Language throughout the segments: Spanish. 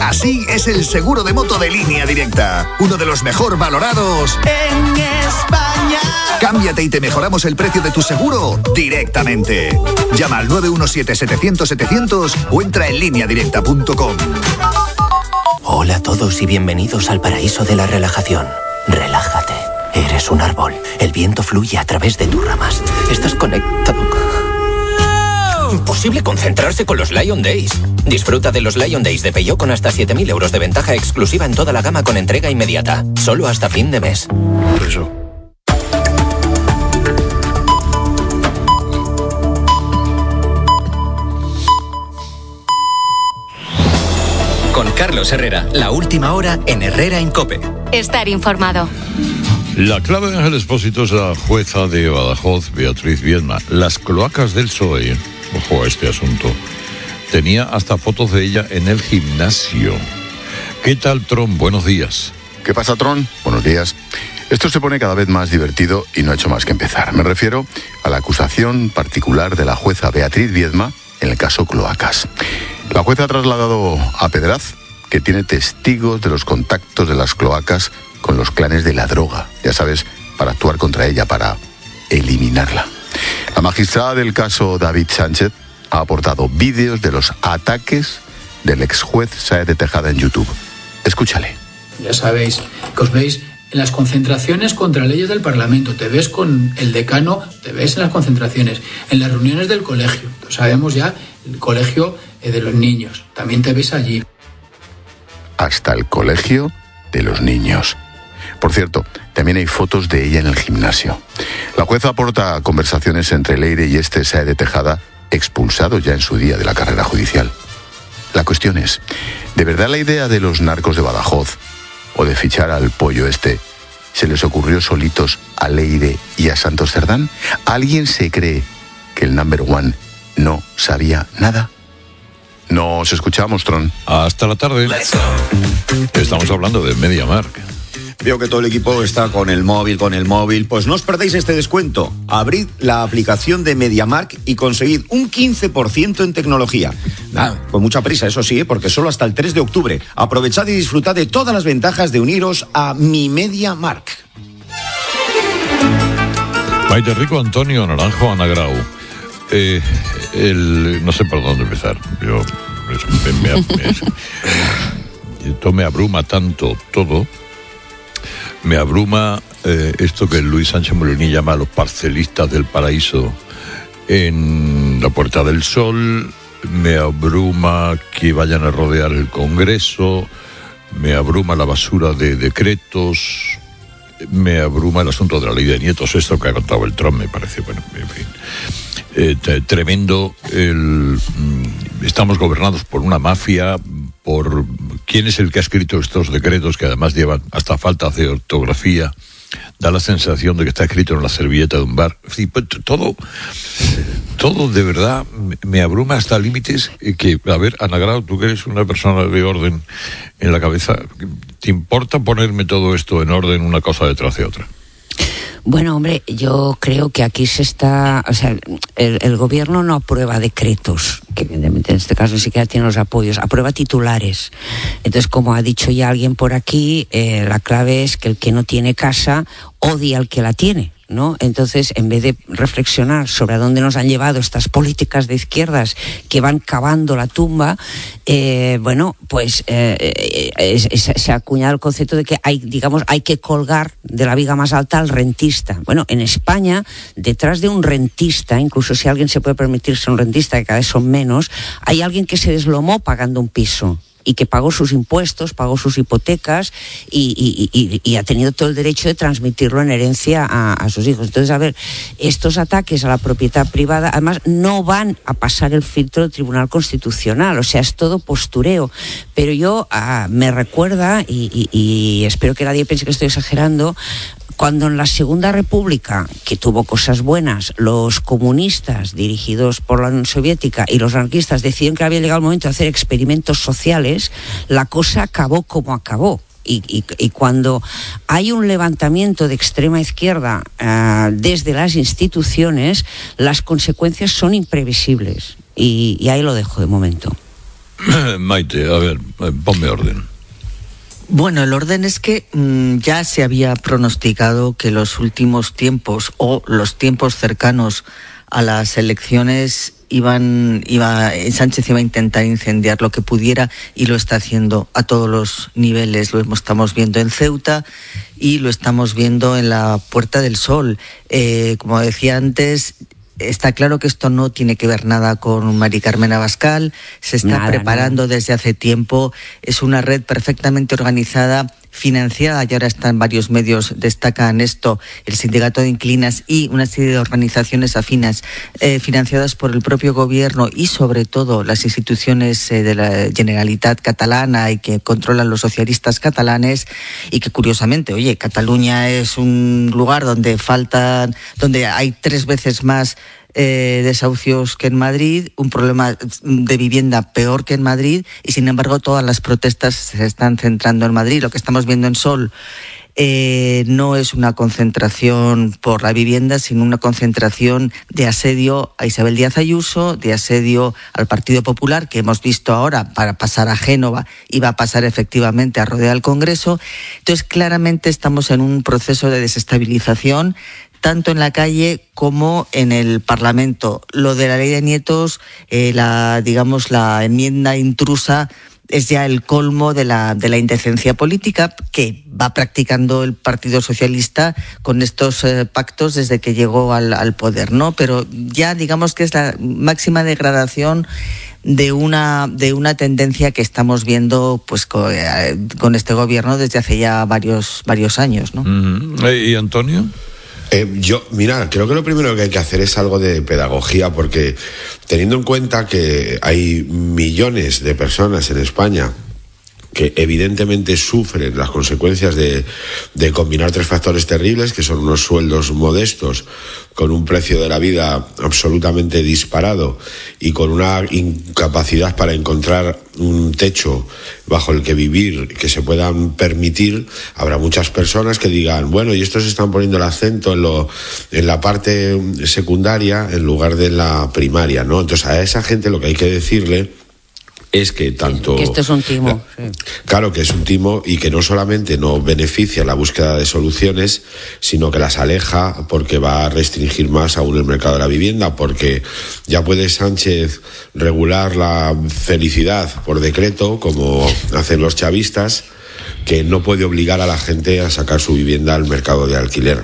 Así es el seguro de moto de Línea Directa, uno de los mejor valorados en España. Cámbiate y te mejoramos el precio de tu seguro directamente. Llama al 917-700-700 o entra en lineadirecta.com. Hola a todos y bienvenidos al paraíso de la relajación. Relájate. Eres un árbol. El viento fluye a través de tus ramas. Estás conectado. Imposible concentrarse con los Lion Days. Disfruta de los Lion Days de Peugeot con hasta 7.000 euros de ventaja exclusiva en toda la gama con entrega inmediata. Solo hasta fin de mes. Eso. Con Carlos Herrera, la última hora en Herrera en COPE. Estar informado. La clave de Ángel Expósito es la jueza de Badajoz, Beatriz Viedma. Las cloacas del PSOE, ojo a este asunto, tenía hasta fotos de ella en el gimnasio. ¿Qué tal, Tron? Buenos días. ¿Qué pasa, Tron? Buenos días. Esto se pone cada vez más divertido y no ha hecho más que empezar. Me refiero a la acusación particular de la jueza Beatriz Viedma en el caso Cloacas. La jueza ha trasladado a Pedraz, que tiene testigos de los contactos de las cloacas con los clanes de la droga, ya sabes, para actuar contra ella, para eliminarla. La magistrada del caso David Sánchez ha aportado vídeos de los ataques del ex juez Sáez de Tejada en YouTube. Escúchale. Ya sabéis, que os veis en las concentraciones contra leyes del Parlamento, te ves con el decano, te ves en las concentraciones, en las reuniones del colegio, sabemos ya, el colegio de los niños, también te ves allí. Hasta el colegio de los niños. Por cierto, también hay fotos de ella en el gimnasio. La jueza aporta conversaciones entre Leire y este Sáez de Tejada, expulsado ya en su día de la carrera judicial. La cuestión es, ¿de verdad la idea de los narcos de Badajoz o de fichar al pollo este se les ocurrió solitos a Leire y a Santos Cerdán? ¿Alguien se cree que el number one no sabía nada? Nos escuchamos, Tron. Hasta la tarde. Estamos hablando de MediaMarkt. Veo que todo el equipo está con el móvil. Pues no os perdéis este descuento. Abrid la aplicación de MediaMarkt y conseguid un 15% en tecnología. Con mucha prisa, eso sí, porque solo hasta el 3 de octubre. Aprovechad y disfrutad de todas las ventajas de uniros a Mi MediaMarkt. Maite Rico, Antonio Naranjo, Ana Grau. No sé por dónde empezar. Esto me abruma tanto todo. Me abruma esto que Luis Sánchez Molini llama a los parcelistas del paraíso en la Puerta del Sol. Me abruma que vayan a rodear el Congreso. Me abruma la basura de decretos. Me abruma el asunto de la ley de nietos. Esto que ha contado el Trump me parece, bueno, en fin, tremendo. Estamos gobernados por una mafia, por quién es el que ha escrito estos decretos que además llevan hasta falta de ortografía. Da la sensación de que está escrito en la servilleta de un bar. Sí, pues, todo de verdad me abruma hasta límites que, a ver, Ana Grau, tú que eres una persona de orden en la cabeza, ¿te importa ponerme todo esto en orden una cosa detrás de otra? Bueno, hombre, yo creo que aquí se está... O sea, el gobierno no aprueba decretos, que evidentemente en este caso ni siquiera tiene los apoyos, aprueba titulares. Entonces, como ha dicho ya alguien por aquí, la clave es que el que no tiene casa odia al que la tiene, ¿no? Entonces, en vez de reflexionar sobre a dónde nos han llevado estas políticas de izquierdas que van cavando la tumba, se ha acuñado el concepto de que hay que colgar de la viga más alta al rentista. Bueno, en España, detrás de un rentista, incluso si alguien se puede permitirse un rentista, que cada vez son menos, hay alguien que se deslomó pagando un piso y que pagó sus impuestos, pagó sus hipotecas y ha tenido todo el derecho de transmitirlo en herencia a sus hijos. Entonces, a ver, estos ataques a la propiedad privada, además, no van a pasar el filtro del Tribunal Constitucional, o sea, es todo postureo. Pero yo me recuerda, y espero que nadie piense que estoy exagerando, cuando en la Segunda República, que tuvo cosas buenas, los comunistas dirigidos por la Unión Soviética y los anarquistas decidieron que había llegado el momento de hacer experimentos sociales, la cosa acabó como acabó. Y cuando hay un levantamiento de extrema izquierda desde las instituciones, las consecuencias son imprevisibles. Y ahí lo dejo de momento. Maite, a ver, ponme orden. Bueno, el orden es que ya se había pronosticado que los últimos tiempos o los tiempos cercanos a las elecciones Sánchez iba a intentar incendiar lo que pudiera y lo está haciendo a todos los niveles. Lo estamos viendo en Ceuta y lo estamos viendo en la Puerta del Sol. Como decía antes, está claro que esto no tiene que ver nada con Mari Carmen Abascal, se está preparando desde hace tiempo, es una red perfectamente organizada, financiada, y ahora están varios medios, destacan esto, el Sindicato de Inquilinas y una serie de organizaciones afines, financiadas por el propio gobierno y sobre todo las instituciones de la Generalitat catalana y que controlan los socialistas catalanes, y que curiosamente, oye, Cataluña es un lugar donde hay 3 veces más desahucios que en Madrid, un problema de vivienda peor que en Madrid, y sin embargo todas las protestas se están centrando en Madrid. Lo que estamos viendo en Sol no es una concentración por la vivienda, sino una concentración de asedio a Isabel Díaz Ayuso, de asedio al Partido Popular, que hemos visto ahora para pasar a Génova y va a pasar efectivamente a rodear el Congreso. Entonces, claramente estamos en un proceso de desestabilización, tanto en la calle como en el Parlamento. Lo de la ley de nietos, la enmienda intrusa, es ya el colmo de la indecencia política que va practicando el Partido Socialista con estos pactos desde que llegó al poder, ¿no? Pero ya digamos que es la máxima degradación de una tendencia que estamos viendo pues con este gobierno desde hace ya varios años, ¿no? ¿Y Antonio? Creo que lo primero que hay que hacer es algo de pedagogía, porque teniendo en cuenta que hay millones de personas en España que evidentemente sufren las consecuencias de combinar 3 factores terribles, que son unos sueldos modestos, con un precio de la vida absolutamente disparado y con una incapacidad para encontrar un techo bajo el que vivir que se puedan permitir, habrá muchas personas que digan, bueno, y estos están poniendo el acento en la parte secundaria en lugar de la primaria, ¿no? Entonces a esa gente lo que hay que decirle es que tanto... Que esto es un timo. Sí. Claro que es un timo, y que no solamente no beneficia la búsqueda de soluciones, sino que las aleja, porque va a restringir más aún el mercado de la vivienda, porque ya puede Sánchez regular la felicidad por decreto, como hacen los chavistas, que no puede obligar a la gente a sacar su vivienda al mercado de alquiler.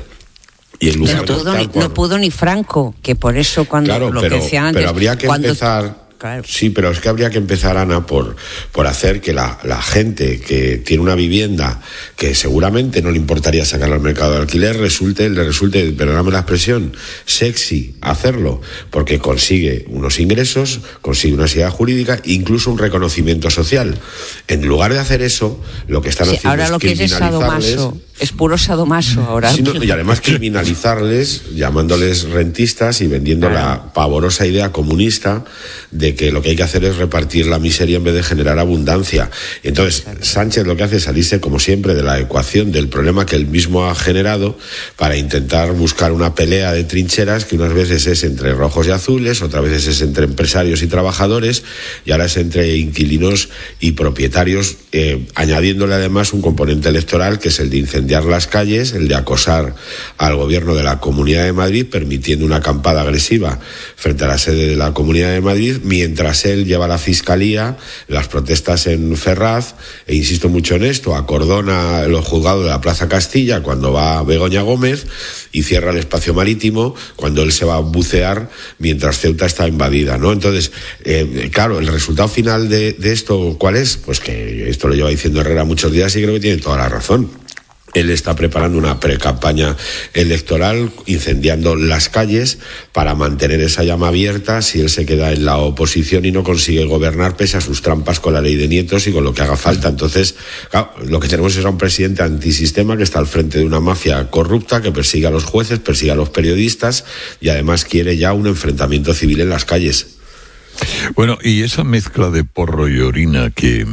Y en lugar no pudo ni Franco, que por eso cuando que decía antes... Pero habría que empezar... Claro. Sí, pero es que habría que empezar, Ana, por hacer que la gente que tiene una vivienda que seguramente no le importaría sacarla al mercado de alquiler, le resulte, perdóname la expresión, sexy hacerlo, porque consigue unos ingresos, consigue una seguridad jurídica, incluso un reconocimiento social. En lugar de hacer eso, lo que están haciendo ahora es lo que criminalizarles. Es puro sadomaso ahora. Sí, y además criminalizarles, llamándoles rentistas y vendiendo la pavorosa idea comunista de que lo que hay que hacer es repartir la miseria en vez de generar abundancia. Entonces, Sánchez lo que hace es salirse, como siempre, de la ecuación del problema que él mismo ha generado para intentar buscar una pelea de trincheras que unas veces es entre rojos y azules, otras veces es entre empresarios y trabajadores, y ahora es entre inquilinos y propietarios, añadiéndole además un componente electoral que es el de incendiar las calles, el de acosar al gobierno de la Comunidad de Madrid, permitiendo una acampada agresiva frente a la sede de la Comunidad de Madrid, mientras él lleva a la Fiscalía las protestas en Ferraz, e insisto mucho en esto, acordona los juzgados de la Plaza Castilla cuando va Begoña Gómez y cierra el espacio marítimo cuando él se va a bucear mientras Ceuta está invadida, ¿no? Entonces, claro, el resultado final de esto, ¿cuál es? Pues que esto lo lleva diciendo Herrera muchos días y creo que tiene toda la razón. Él está preparando una precampaña electoral incendiando las calles para mantener esa llama abierta si él se queda en la oposición y no consigue gobernar pese a sus trampas con la ley de nietos y con lo que haga falta. Entonces, claro, lo que tenemos es a un presidente antisistema que está al frente de una mafia corrupta que persigue a los jueces, persigue a los periodistas y además quiere ya un enfrentamiento civil en las calles. Bueno, y esa mezcla de porro y orina que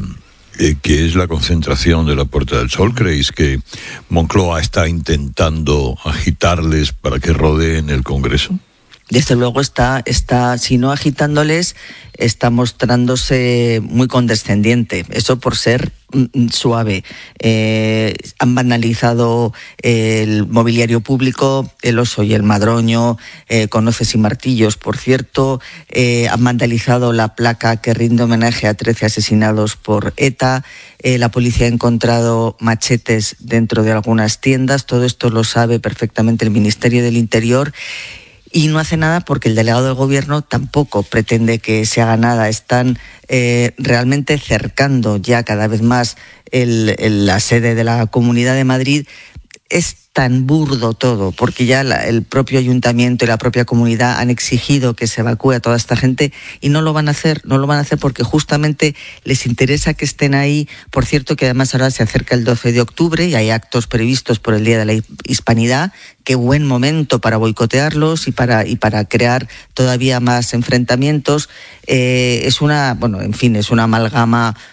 es la concentración de la Puerta del Sol, ¿creéis que Moncloa está intentando agitarles para que rodeen el Congreso? desde luego está, si no agitándoles, está mostrándose muy condescendiente. Eso por ser suave. Han vandalizado el mobiliario público, el Oso y el Madroño, con hoces y martillos, por cierto. Han vandalizado la placa que rinde homenaje a 13 asesinados por ETA. La policía ha encontrado machetes dentro de algunas tiendas. Todo esto lo sabe perfectamente el Ministerio del Interior. Y no hace nada porque el delegado del gobierno tampoco pretende que se haga nada. Están realmente cercando ya cada vez más la sede de la Comunidad de Madrid. Es tan burdo todo, porque ya el propio ayuntamiento y la propia comunidad han exigido que se evacúe a toda esta gente y no lo van a hacer porque justamente les interesa que estén ahí. Por cierto, que además ahora se acerca el 12 de octubre y hay actos previstos por el Día de la Hispanidad. Qué buen momento para boicotearlos y para crear todavía más enfrentamientos. Es una amalgama